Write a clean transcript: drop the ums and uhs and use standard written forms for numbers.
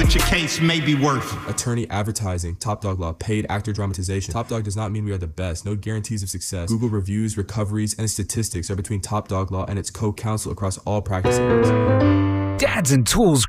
what your case may be worth. Attorney advertising, Top Dog Law, paid actor dramatization. Top Dog does not mean we are the best. No guarantees of success. Google reviews, recoveries, and statistics are between Top Dog Law and its co-counsel across all practice areas. Dads and Tools